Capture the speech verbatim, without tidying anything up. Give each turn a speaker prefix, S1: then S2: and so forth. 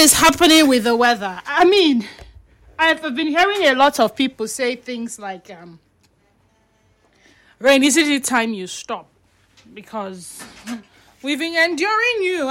S1: is happening with the weather? I mean, I've been hearing a lot of people say things like, um, rain, is it time you stop? Because we've been enduring you.